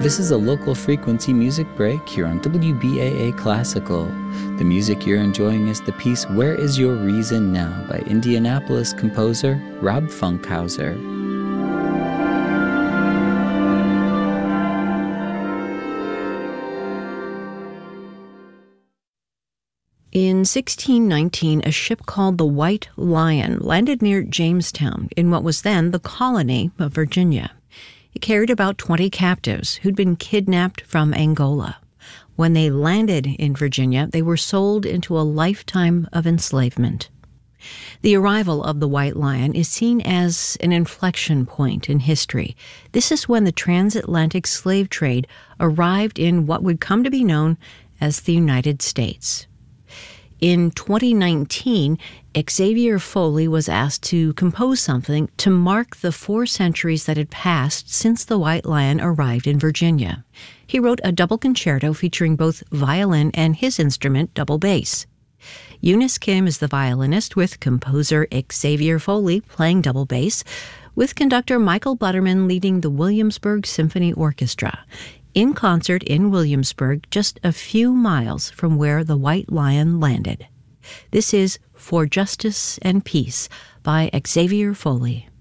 This is a local frequency music break here on WBAA Classical. The music you're enjoying is the piece Where Is Your Reason Now by Indianapolis composer Rob Funkhauser. In 1619, a ship called the White Lion landed near Jamestown in what was then the colony of Virginia. It carried about 20 captives who'd been kidnapped from Angola. When they landed in Virginia, they were sold into a lifetime of enslavement. The arrival of the White Lion is seen as an inflection point in history. This is when the transatlantic slave trade arrived in what would come to be known as the United States. In 2019, Xavier Foley was asked to compose something to mark the 4 centuries that had passed since the White Lion arrived in Virginia. He wrote a double concerto featuring both violin and his instrument, double bass. Eunice Kim is the violinist, with composer Xavier Foley playing double bass, with conductor Michael Butterman leading the Williamsburg Symphony Orchestra, in concert in Williamsburg, just a few miles from where the White Lion landed. This is For Justice and Peace by Xavier Foley.